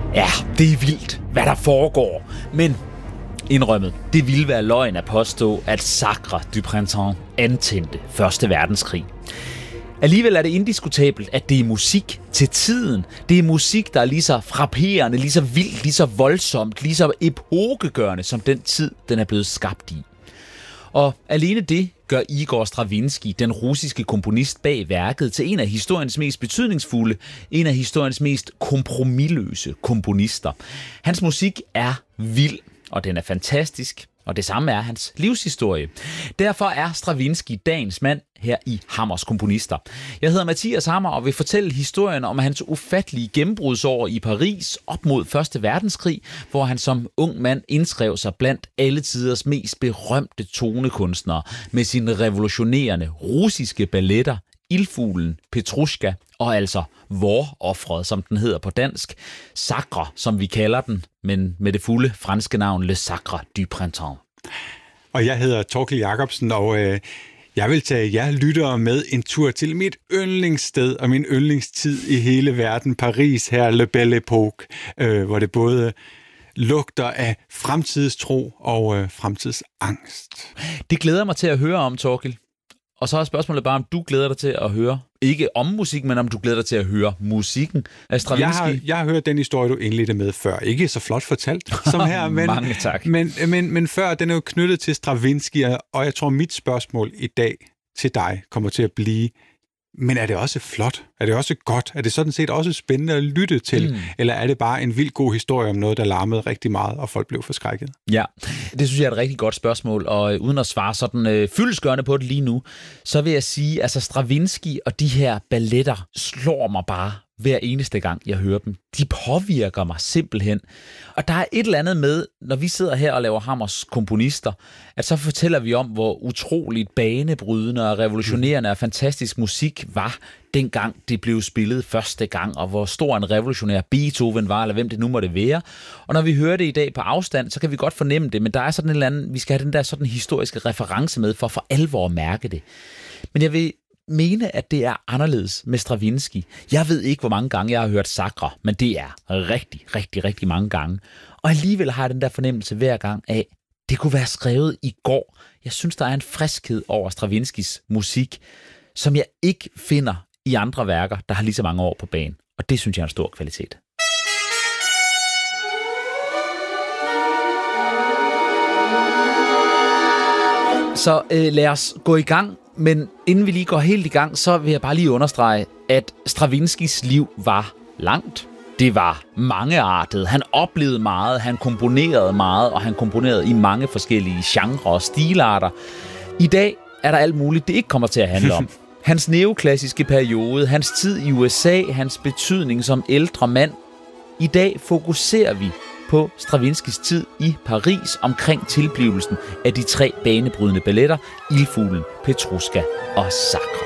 Ja, det er vildt, hvad der foregår. Men indrømmet, det ville være løgn at påstå, at Sacre du Printemps antændte 1. verdenskrig. Alligevel er det indiskutabelt, at det er musik til tiden. Det er musik, der er lige så frapperende, lige så vildt, lige så voldsomt, lige så epokegørende, som den tid, den er blevet skabt i. Og alene det gør Igor Stravinsky, den russiske komponist bag værket, til en af historiens mest betydningsfulde, en af historiens mest kompromisløse komponister. Hans musik er vild, og den er fantastisk, og det samme er hans livshistorie. Derfor er Stravinsky dagens mand her i Hammers Komponister. Jeg hedder Mathias Hammer og vil fortælle historien om hans ufattelige gennembrudsår i Paris op mod 1. verdenskrig, hvor han som ung mand indskrev sig blandt alle tiders mest berømte tonekunstnere med sine revolutionerende russiske balletter, Ildfuglen, Petrushka og altså Vårofferet, som den hedder på dansk, Sacre, som vi kalder den, men med det fulde franske navn Le Sacre du Printemps. Og jeg hedder Thorkild Jacobsen, og jeg vil tage jer lyttere med en tur til mit yndlingssted og min yndlingstid i hele verden, Paris, her Le Belle Époque, hvor det både lugter af fremtidstro og fremtidsangst. Det glæder mig til at høre om, Thorkild. Og så er spørgsmålet bare, om du glæder dig til at høre, ikke om musik, men om du glæder dig til at høre musikken af Stravinsky. Jeg har hørt den historie, du indledte med før. Ikke så flot fortalt som her, men, mange tak. Men før, den er jo knyttet til Stravinsky, og jeg tror, mit spørgsmål i dag til dig kommer til at blive, men er det også flot? Er det også godt? Er det sådan set også spændende at lytte til? Eller er det bare en vild god historie om noget, der larmede rigtig meget, og folk blev forskrækket? Ja, det synes jeg er et rigtig godt spørgsmål, og uden at svare sådan fyldestgørende på det lige nu, så vil jeg sige, altså Stravinsky og de her balletter slår mig bare hver eneste gang, jeg hører dem. De påvirker mig simpelthen. Og der er et eller andet med, når vi sidder her og laver Hammers Komponister, at så fortæller vi om, hvor utroligt banebrydende og revolutionerende og fantastisk musik var, dengang det blev spillet første gang, og hvor stor en revolutionær Beethoven var, eller hvem det nu måtte være. Og når vi hører det i dag på afstand, så kan vi godt fornemme det, men der er sådan en eller anden, vi skal have den der sådan historiske reference med, for alvor at mærke det. Men jeg vil mene, at det er anderledes med Stravinsky. Jeg ved ikke, hvor mange gange jeg har hørt Sacre, men det er rigtig, rigtig, rigtig mange gange. Og alligevel har jeg den der fornemmelse hver gang af, det kunne være skrevet i går. Jeg synes, der er en friskhed over Stravinskys musik, som jeg ikke finder i andre værker, der har lige så mange år på banen. Og det synes jeg er en stor kvalitet. Så lad os gå i gang. Men inden vi lige går helt i gang, så vil jeg bare lige understrege, at Stravinskys liv var langt. Det var mangeartet. Han oplevede meget, han komponerede meget, og han komponerede i mange forskellige genrer og stilarter. I dag er der alt muligt, det ikke kommer til at handle om. Hans neoklassiske periode, hans tid i USA, hans betydning som ældre mand. I dag fokuserer vi på Stravinskys tid i Paris omkring tilblivelsen af de 3 banebrydende balletter, Ildfuglen, Petrushka og Sacre.